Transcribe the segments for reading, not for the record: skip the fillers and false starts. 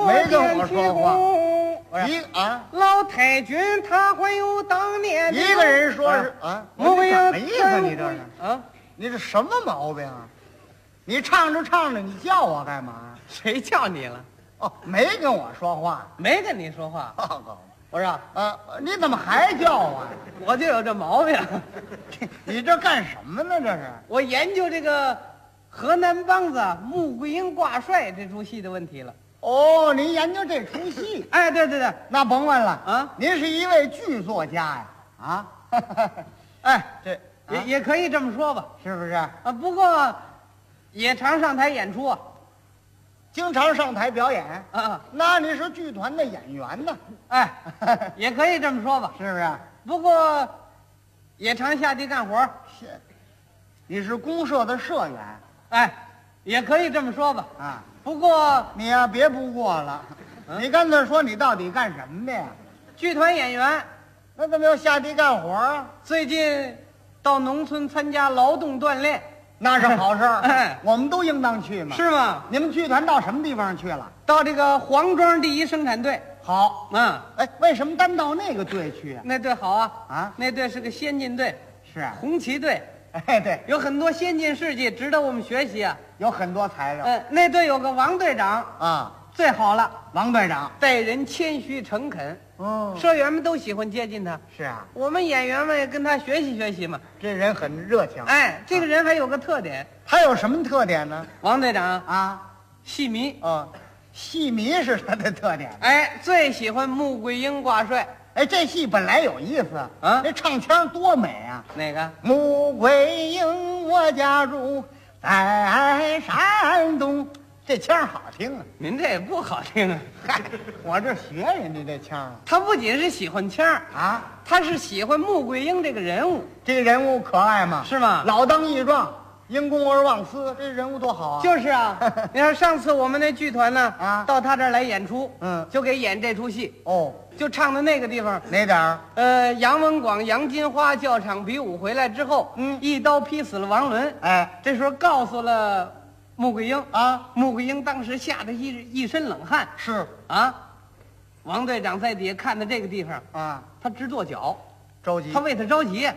没跟我说话。 老太君他会有当年一个人说是穆桂英什么意思？你这是啊？ 你这什么毛病啊？你唱着唱着，你叫我干嘛？ 谁叫你了？ 哦，没跟我说话。 没跟你说话。我说你怎么还叫我呀？ 我就有这毛病。 你这干什么呢？这是我研究这个河南梆子《穆桂英挂帅》这出戏的问题了。 哦，您研究这出戏？ 哎，对对对， 那甭问了啊， 您是一位剧作家呀？啊，哎，这也可以这么说吧， 是不是？ 不过也常上台演出啊。 经常上台表演啊？ 那你是剧团的演员呢？ 哎，也可以这么说吧， 是不是？ 不过也常下地干活。 你是公社的社员？ 哎，也可以这么说吧。 啊， 不过你呀，别不过了，你干脆说你到底干什么的呀？ 剧团演员。 那怎么要下地干活啊？ 最近到农村参加劳动锻炼。 那是好事儿， 哎， 我们都应当去嘛。 是吗？ 你们剧团到什么地方去了？ 到这个黄庄第一生产队。 好，哎，为什么单到那个队去啊？ 那队好啊， 那队是个先进队， 是啊， 红旗队。 哎，对， 有很多先进事迹值得我们学习啊， 有很多材料。 那队有个王队长啊， 最好了， 王队长待人谦虚诚恳。社员们都喜欢接近他。 是啊， 我们演员们也跟他学习学习嘛。 这人很热情。 哎，这个人还有个特点。 他有什么特点呢？ 王队长啊， 戏迷。 戏迷是他的特点。 哎，最喜欢穆桂英挂帅。 哎，这戏本来有意思啊， 这唱腔多美啊！ 哪个？ 穆桂英，我家住在山东。这腔好听啊！ 您这也不好听啊！ 嗨，我这学人家这腔。 他不仅是喜欢腔啊， 他是喜欢穆桂英这个人物。 这个人物可爱吗？ 是吗？ 老当益壮，因公而忘私，这人物多好啊！ 就是啊，你看上次我们那剧团呢，到他这儿来演出， 就给演这出戏。 就唱的那个地方哪点儿？ 杨文广、杨金花教场比武回来之后，一刀劈死了王伦。 哎， 这时候告诉了穆桂英啊， 穆桂英当时吓得一身冷汗。 是啊，王队长在底下看的这个地方啊， 他直跺脚， 着急， 他为他着急。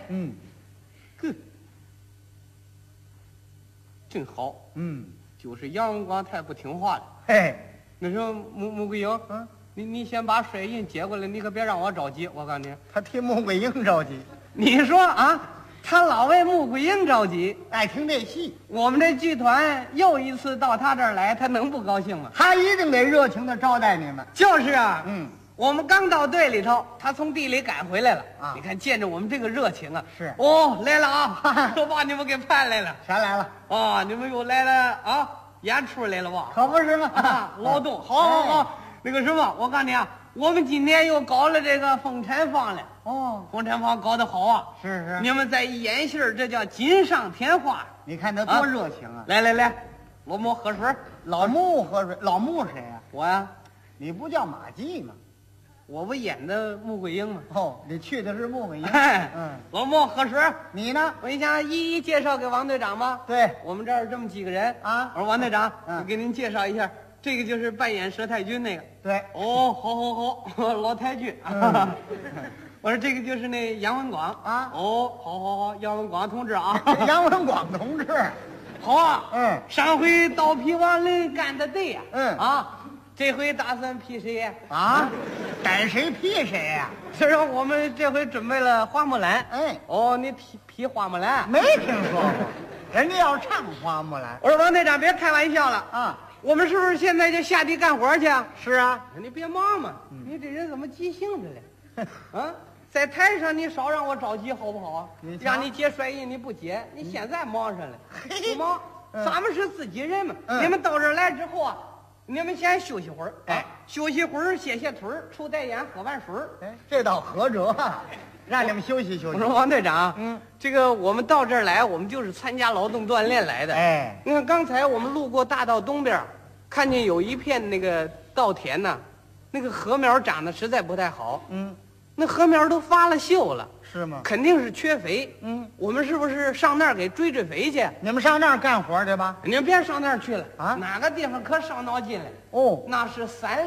真好。就是杨文广太不听话了。 嘿， 那时候穆桂英，你先把水印接过来，你可别让我着急。我告诉你， 他替穆桂英着急。 你说啊，他老为穆桂英着急， 爱听这戏。 我们这剧团又一次到他这儿来，他能不高兴吗？ 他一定得热情的招待你们。 就是啊，我们刚到队里头，他从地里赶回来了啊！你看见着我们这个热情啊， 是来了啊，都把你们给盼来了。 全来了啊！你们又来了啊！演出来了吧？ 可不是吗？ 劳动，好。那个什么，我告诉你啊，我们今天又搞了这个风产坊了。风产坊搞得好啊！ 是。 你们再一演戏，这叫锦上添花。 你看他多热情啊！ 来，老穆喝水。 老穆喝水。老穆谁呀？ 我呀。 你不叫马季吗？ 我不演的穆桂英吗？ 你去的是穆桂英。 老穆喝水。 你呢？ 我想一一介绍给王队长吧。 对， 我们这儿这么几个人啊。 我说王队长，我给您介绍一下，这个就是扮演佘太君那个。 对。 好，老太君。我说这个就是那杨文广啊。 好，杨文广同志啊。 杨文广同志， 好啊。上回刀劈王伦干的对呀。这回打算劈谁呀？ 逮谁劈谁呀？ 是说我们这回准备了花木兰。你劈花木兰？ 没听说过，人家要唱花木兰。 我说王队长别开玩笑了啊！我们是不是现在就下地干活去啊？ 是啊， 你别忙嘛，你这人怎么急性子了？在台上你少让我着急好不好啊？让你接帅印你不接，你现在忙上了，不忙。咱们是自己人嘛，你们到这儿来之后啊。你们先休息会儿，休息会儿，歇歇腿儿，抽袋烟，喝碗水儿。 这倒合辙，让你们休息休息。 我说王队长，这个我们到这儿来，我们就是参加劳动锻炼来的。你看刚才我们路过大道东边，看见有一片那个稻田呢，那个禾苗长得实在不太好。那禾苗都发了锈了。 是吗？ 肯定是缺肥。我们是不是上那儿给追肥去？ 你们上那儿干活去吧。 你们别上那儿去了啊！哪个地方可伤脑筋了？ 那是3